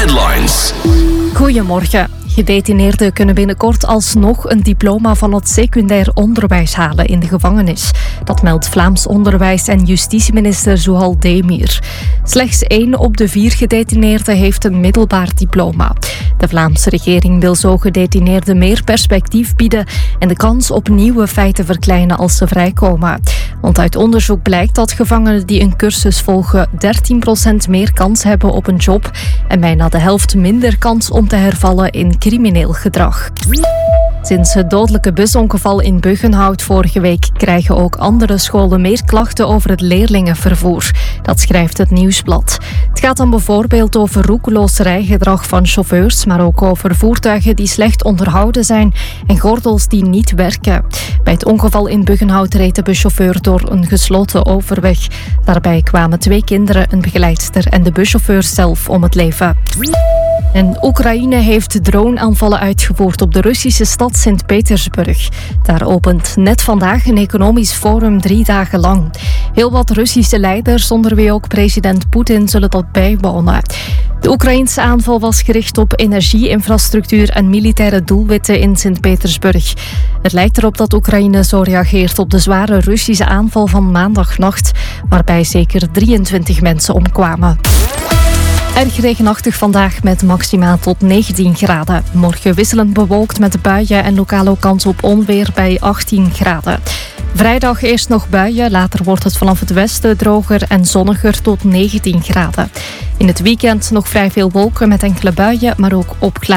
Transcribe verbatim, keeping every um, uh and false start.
headlines. Goedemorgen. Gedetineerden kunnen binnenkort alsnog een diploma van het secundair onderwijs halen in de gevangenis. Dat meldt Vlaams onderwijs- en justitieminister Zuhal Demir. Slechts één op de vier gedetineerden heeft een middelbaar diploma. De Vlaamse regering wil zo gedetineerden meer perspectief bieden en de kans op nieuwe feiten verkleinen als ze vrijkomen. Want uit onderzoek blijkt dat gevangenen die een cursus volgen dertien procent meer kans hebben op een job en bijna de helft minder kans om te hervallen in crimineel gedrag. Sinds het dodelijke busongeval in Buggenhout vorige week krijgen ook andere scholen meer klachten over het leerlingenvervoer. Dat schrijft het Nieuwsblad. Het gaat dan bijvoorbeeld over roekeloos rijgedrag van chauffeurs, maar ook over voertuigen die slecht onderhouden zijn en gordels die niet werken. Bij het ongeval in Buggenhout reed de buschauffeur door een gesloten overweg. Daarbij kwamen twee kinderen, een begeleidster en de buschauffeur zelf om het leven. En Oekraïne heeft droneaanvallen uitgevoerd op de Russische stad Sint-Petersburg. Daar opent net vandaag een economisch forum drie dagen lang. Heel wat Russische leiders, onder wie ook president Poetin, zullen dat bijwonen. De Oekraïnse aanval was gericht op energieinfrastructuur en militaire doelwitten in Sint-Petersburg. Het lijkt erop dat Oekraïne zo reageert op de zware Russische aanval van maandagnacht, waarbij zeker drieëntwintig mensen omkwamen. Erg regenachtig vandaag met maxima tot negentien graden. Morgen wisselend bewolkt met buien en lokale kans op onweer bij achttien graden. Vrijdag eerst nog buien, later wordt het vanaf het westen droger en zonniger tot negentien graden. In het weekend nog vrij veel wolken met enkele buien, maar ook opklaringen.